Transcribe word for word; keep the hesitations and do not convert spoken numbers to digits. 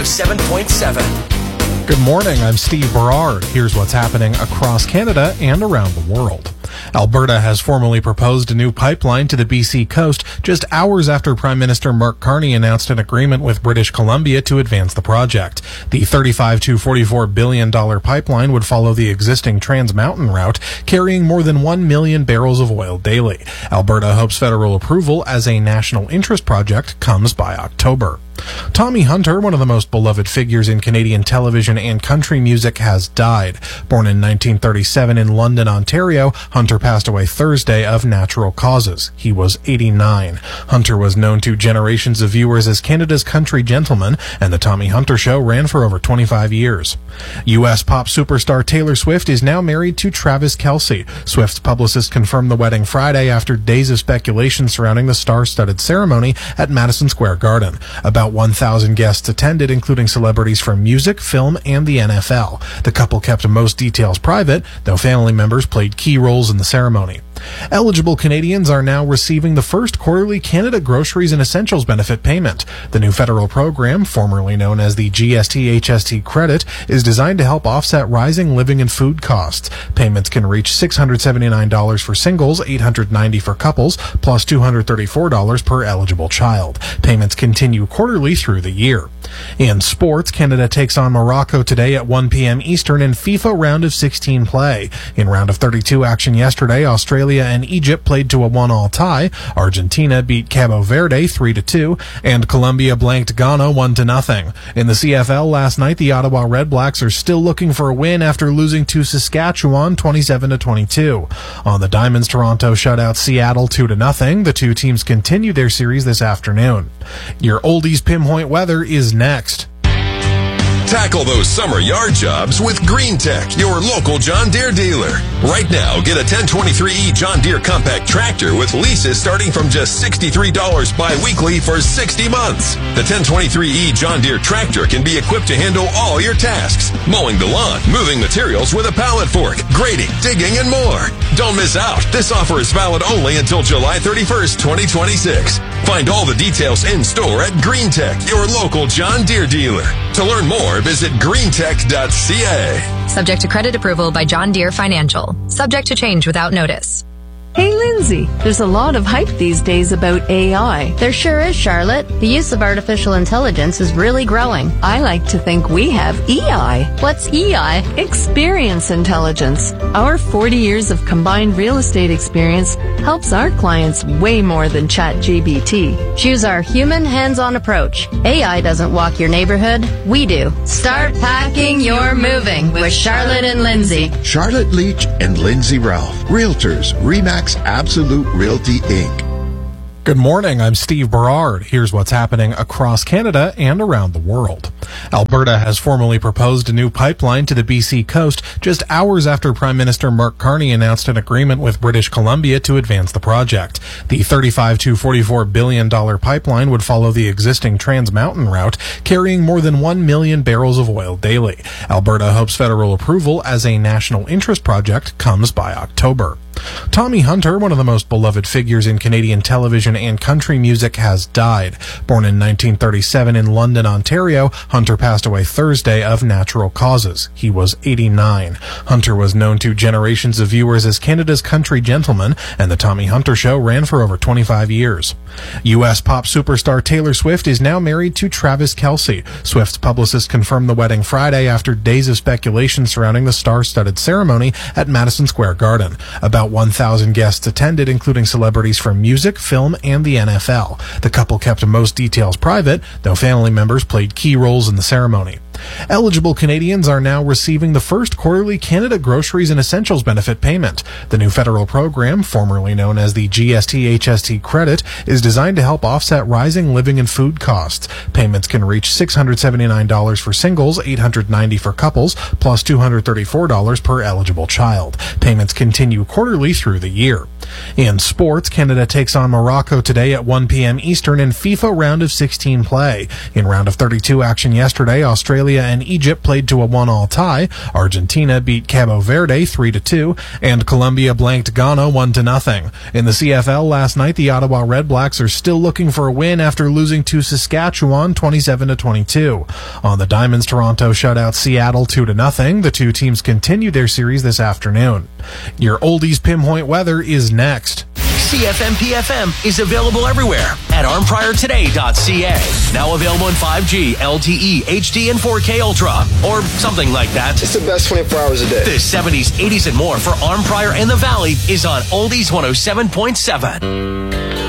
seven point seven. Good morning, I'm Steve Berard. Here's what's happening across Canada and around the world. Alberta has formally proposed a new pipeline to the B C coast just hours after Prime Minister Mark Carney announced an agreement with British Columbia to advance the project. The thirty-five to forty-four billion dollars pipeline would follow the existing Trans Mountain route, carrying more than one million barrels of oil daily. Alberta hopes federal approval as a national interest project comes by October. Tommy Hunter, one of the most beloved figures in Canadian television and country music, has died. Born in nineteen thirty-seven in London, Ontario, Hunter passed away Thursday of natural causes. He was eighty-nine. Hunter was known to generations of viewers as Canada's country gentleman, and The Tommy Hunter Show ran for over twenty-five years. U S pop superstar Taylor Swift is now married to Travis Kelce. Swift's publicist confirmed the wedding Friday after days of speculation surrounding the star-studded ceremony at Madison Square Garden. About one thousand guests attended, including celebrities from music, film, and the N F L. The couple kept most details private, though family members played key roles in the ceremony. Eligible Canadians are now receiving the first quarterly Canada Groceries and Essentials benefit payment. The new federal program, formerly known as the G S T H S T credit, is designed to help offset rising living and food costs. Payments can reach six hundred seventy-nine dollars for singles, eight hundred ninety dollars for couples, plus two hundred thirty-four dollars per eligible child. Payments continue quarterly through the year. In sports, Canada takes on Morocco today at one p.m. Eastern in FIFA round of sixteen play. In round of thirty-two action yesterday, Australia and Egypt played to a one-all tie. Argentina beat Cabo Verde three to two, and Colombia blanked Ghana one to nothing. In the C F L last night, the Ottawa Red Blacks are still looking for a win after losing to Saskatchewan twenty-seven to twenty-two. On the Diamonds, Toronto shut out Seattle two to nothing. The two teams continue their series this afternoon. Your oldies pinpoint weather is next. Tackle those summer yard jobs with Green Tech, your local John Deere dealer. Right now, get a ten twenty-three E John Deere compact tractor with leases starting from just sixty-three dollars bi-weekly for sixty months. The ten twenty-three E John Deere tractor can be equipped to handle all your tasks. Mowing the lawn, moving materials with a pallet fork, grading, digging, and more. Don't miss out. This offer is valid only until July thirty-first, twenty twenty-six. Find all the details in store at Green Tech, your local John Deere dealer. To learn more, visit green tech dot c a. Subject to credit approval by John Deere Financial. Subject to change without notice. Hey, Lindsay, there's a lot of hype these days about A I. There sure is, Charlotte. The use of artificial intelligence is really growing. I like to think we have E I. What's E I? Experience intelligence. Our forty years of combined real estate experience helps our clients way more than ChatGPT. Choose our human, hands-on approach. A I doesn't walk your neighborhood. We do. Start packing your moving with Charlotte and Lindsay. Charlotte Leach and Lindsay Ralph. Realtors, RE/MAX Absolute Realty, Incorporated. Good morning, I'm Steve Berard. Here's what's happening across Canada and around the world. Alberta has formally proposed a new pipeline to the B C coast just hours after Prime Minister Mark Carney announced an agreement with British Columbia to advance the project. The thirty-five to forty-four billion dollars pipeline would follow the existing Trans Mountain route, carrying more than one million barrels of oil daily. Alberta hopes federal approval as a national interest project comes by October. Tommy Hunter, one of the most beloved figures in Canadian television and country music, has died. Born in nineteen thirty-seven in London, Ontario, Hunter passed away Thursday of natural causes. He was eighty-nine. Hunter was known to generations of viewers as Canada's country gentleman, and The Tommy Hunter Show ran for over twenty-five years. U S pop superstar Taylor Swift is now married to Travis Kelce. Swift's publicist confirmed the wedding Friday after days of speculation surrounding the star-studded ceremony at Madison Square Garden. About one thousand guests attended, including celebrities from music, film, and the N F L. The couple kept most details private, though family members played key roles in the ceremony. Eligible Canadians are now receiving the first quarterly Canada Groceries and Essentials benefit payment. The new federal program, formerly known as the G S T H S T credit, is designed to help offset rising living and food costs. Payments can reach six hundred seventy-nine dollars for singles, eight hundred ninety dollars for couples, plus two hundred thirty-four dollars per eligible child. Payments continue quarterly through the year. In sports, Canada takes on Morocco today at one p.m. Eastern in FIFA round of sixteen play. In round of thirty-two action yesterday, Australia Australia and Egypt played to a one-all tie. Argentina beat Cabo Verde three to two, and Colombia blanked Ghana one to nothing. In the C F L last night, the Ottawa Red Blacks are still looking for a win after losing to Saskatchewan twenty-seven to twenty-two. On the Diamonds, Toronto shut out Seattle two to nothing. The two teams continue their series this afternoon. Your Oldies Pinpoint weather is next. C F M P F M is available everywhere at arm prior today dot c a. Now available in five G, L T E, H D, and four K Ultra, or something like that. It's the best twenty-four hours a day. The seventies, eighties, and more for Arm Prior and the Valley is on Oldies one oh seven point seven.